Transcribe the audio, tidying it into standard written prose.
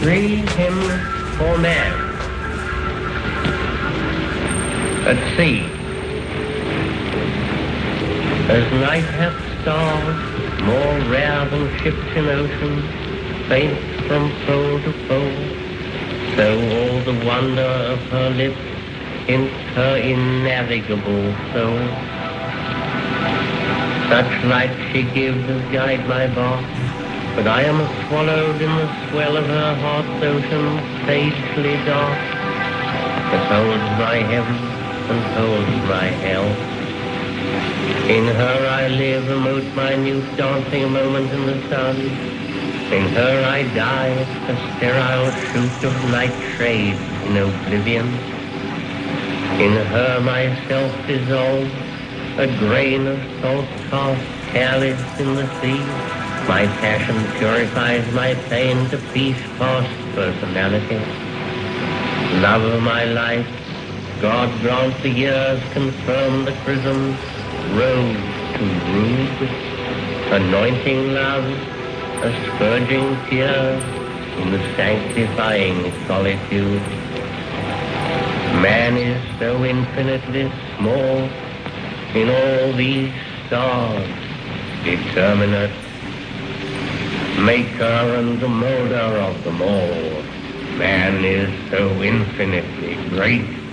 Three hymns for man. At sea, as night hath stars, more rare than ships in ocean, faint from pole to pole, so all the wonder of her lips hints her innavigable soul. Such light she gives as guide my bark, but I am swallowed in the swell of her heart's ocean, sagely dark, that holds my heaven and holds my hell. In her I live, a most minute dancing moment in the sun. In her I die, a sterile shoot of night shade in oblivion. In her myself dissolve, a grain of salt cast careless in the sea. My passion purifies my pain to peace past personality. Love of my life, God grant the years confirm the chrism, rose to rude, anointing love, a scourging tear in the sanctifying solitude. Man is so infinitely small in all these stars, determinate, maker and molder of them all. Man is so infinitely great